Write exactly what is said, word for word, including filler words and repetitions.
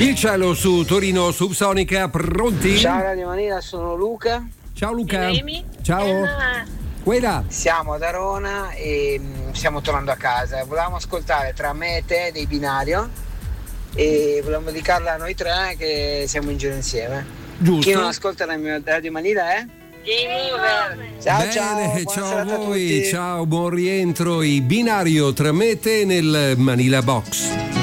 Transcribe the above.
Il cielo su Torino Subsonica, pronti? Ciao Radio Manila, sono Luca. Ciao Luca. Amy. Ciao. Emma. Quella. Siamo ad Arona e mh, stiamo tornando a casa. Volevamo ascoltare tra me e te dei Binario e volevamo dedicarla a noi tre che siamo in giro insieme. Giusto. Chi non ascolta la mia Radio Manila è? Game over. Ciao Bene, ciao, buona ciao serata a voi, tutti. ciao, buon rientro. I Binario tra me e te nel Manila Box.